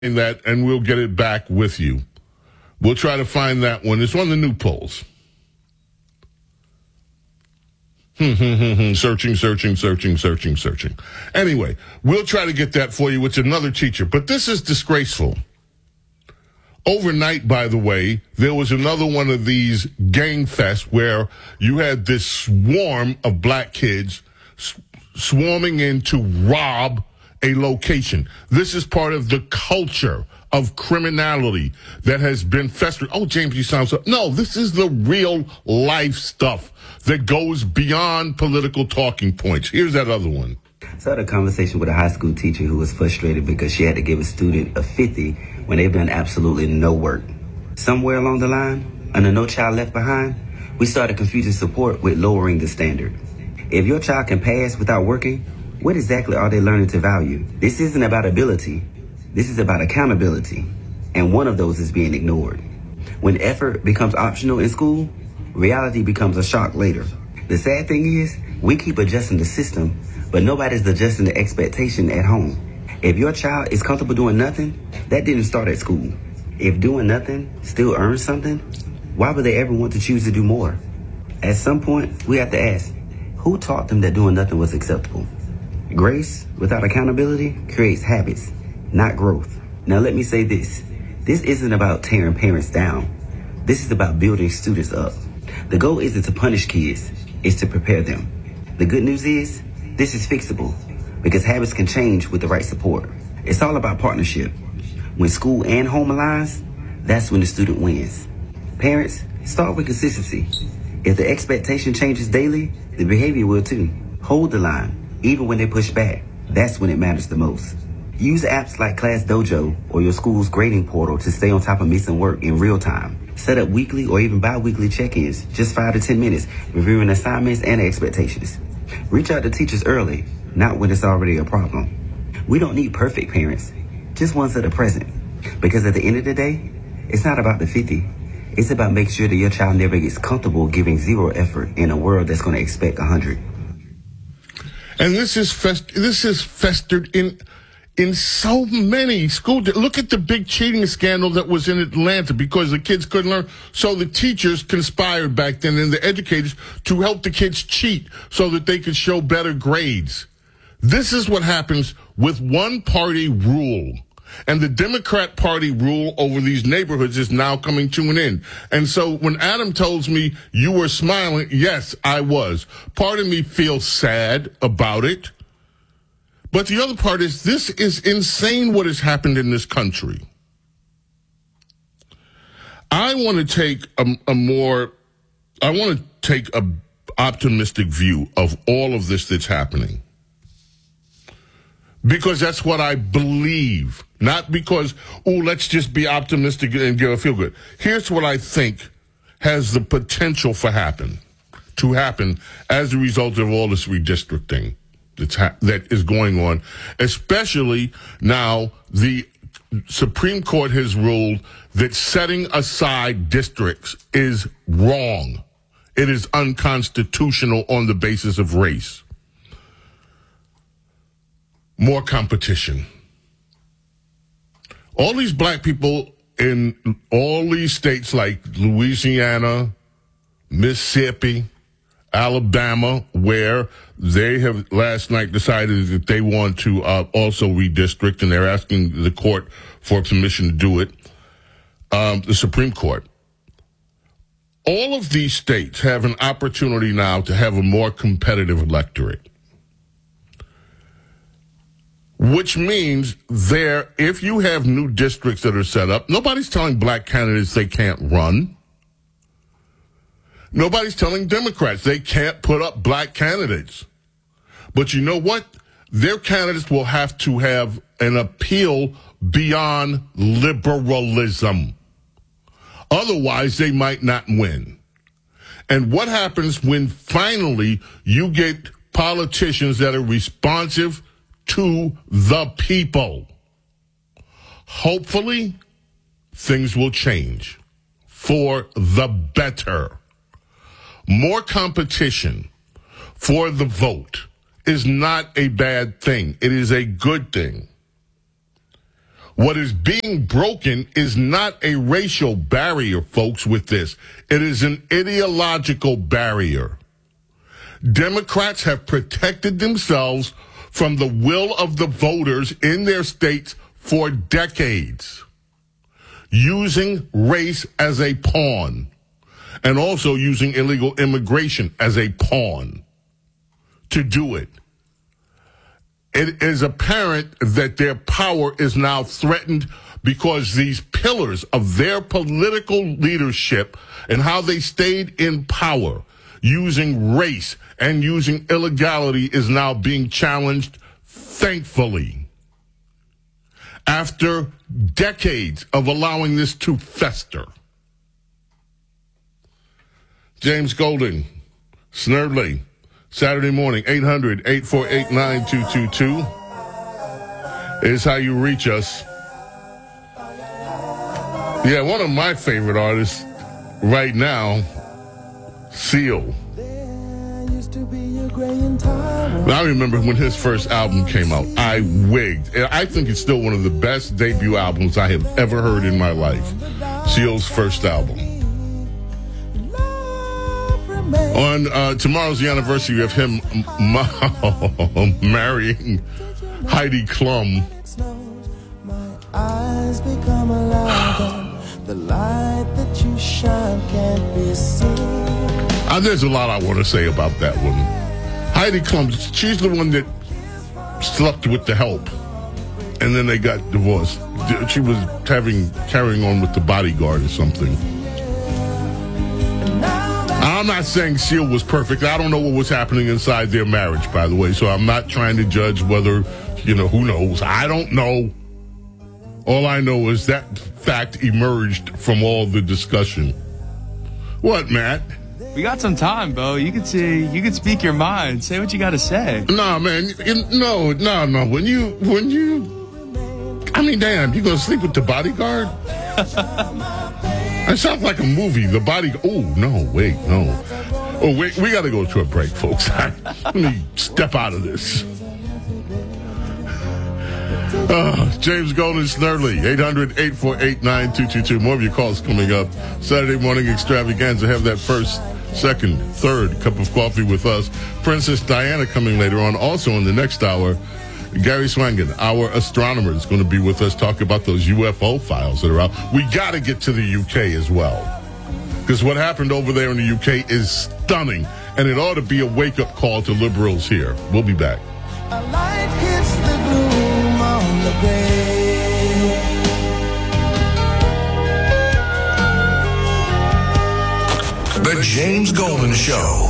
that, and we'll get it back with you. We'll try to find that one. It's one of the new polls. Searching. Anyway, we'll try to get that for you. It's another teacher. But this is disgraceful. Overnight, by the way, there was another one of these gang fests where you had this swarm of black kids swarming in to rob a location. This is part of the culture of criminality that has been festering. Oh, James, you sound so... No, this is the real life stuff that goes beyond political talking points. Here's that other one. So I had a conversation with a high school teacher who was frustrated because she had to give a student a 50 when they've done absolutely no work. Somewhere along the line, under No Child Left Behind, we started confusing support with lowering the standard. If your child can pass without working, what exactly are they learning to value? This isn't about ability. This is about accountability. And one of those is being ignored. When effort becomes optional in school, reality becomes a shock later. The sad thing is, we keep adjusting the system, but nobody's adjusting the expectation at home. If your child is comfortable doing nothing, that didn't start at school. If doing nothing still earns something, why would they ever want to choose to do more? At some point, we have to ask, who taught them that doing nothing was acceptable? Grace without accountability creates habits, not growth. Now let me say this. This isn't about tearing parents down. This is about building students up. The goal isn't to punish kids, it's to prepare them. The good news is, this is fixable because habits can change with the right support. It's all about partnership. When school and home aligns, that's when the student wins. Parents, start with consistency. If the expectation changes daily, the behavior will too. Hold the line, even when they push back. That's when it matters the most. Use apps like Class Dojo or your school's grading portal to stay on top of missing work in real time. Set up weekly or even bi-weekly check-ins, just 5 to 10 minutes, reviewing assignments and expectations. Reach out to teachers early, not when it's already a problem. We don't need perfect parents, just ones that are present. Because at the end of the day, it's not about the 50. It's about making sure that your child never gets comfortable giving zero effort in a world that's going to expect 100. And this is festered in so many schools. Look at the big cheating scandal that was in Atlanta because the kids couldn't learn. So the teachers conspired back then and the educators to help the kids cheat so that they could show better grades. This is what happens with one party rule. And the Democrat Party rule over these neighborhoods is now coming to an end. And so when Adam tells me you were smiling, yes, I was. Part of me feels sad about it. But the other part is this is insane what has happened in this country. I want to take a optimistic view of all of this that's happening. Because that's what I believe. Not because, let's just be optimistic and give a feel good. Here's what I think has the potential to happen as a result of all this redistricting that is going on, especially now the Supreme Court has ruled that setting aside districts is wrong. It is unconstitutional on the basis of race. More competition. All these black people in all these states like Louisiana, Mississippi, Alabama, where they have last night decided that they want to also redistrict, and they're asking the court for permission to do it, the Supreme Court. All of these states have an opportunity now to have a more competitive electorate. Which means if you have new districts that are set up, nobody's telling black candidates they can't run. Nobody's telling Democrats they can't put up black candidates. But you know what? Their candidates will have to have an appeal beyond liberalism. Otherwise, they might not win. And what happens when finally you get politicians that are responsive to the people? Hopefully, things will change for the better. More competition for the vote is not a bad thing. It is a good thing. What is being broken is not a racial barrier, folks, with this. It is an ideological barrier. Democrats have protected themselves from the will of the voters in their states for decades, using race as a pawn and also using illegal immigration as a pawn to do it. It is apparent that their power is now threatened because these pillars of their political leadership and how they stayed in power using race and using illegality is now being challenged, thankfully. After decades of allowing this to fester. James Golden, Snerdley, Saturday morning, 800-848-9222 is how you reach us. Yeah, one of my favorite artists right now, Seal. I remember when his first album came out, I wigged. And I think it's still one of the best debut albums I have ever heard in my life. Seal's first album. On tomorrow's the anniversary of him marrying Heidi Klum. There's a lot I want to say about that one. Heidi Klum, she's the one that slept with the help, and then they got divorced. She was carrying on with the bodyguard or something. I'm not saying Seal was perfect. I don't know what was happening inside their marriage, by the way, so I'm not trying to judge whether, who knows. I don't know. All I know is that fact emerged from all the discussion. What, Matt? We got some time, Bo. You can speak your mind. Say what you got to say. No, man. No. When you, damn, you gonna sleep with the bodyguard? It sounds like a movie. The bodyguard. Oh, no, wait, no. Oh, wait, we got to go to a break, folks. Let me step out of this. James Golden, Snerdley, 800-848-9222. More of your calls coming up. Saturday morning extravaganza. Have that first, second, third cup of coffee with us. Princess Diana coming later on. Also in the next hour, Gary Swangan, our astronomer, is going to be with us talking about those UFO files that are out. We got to get to the UK as well, because what happened over there in the UK is stunning, and it ought to be a wake-up call to liberals here. We'll be back. A light hits the gloom on the grave. The James Golden Show.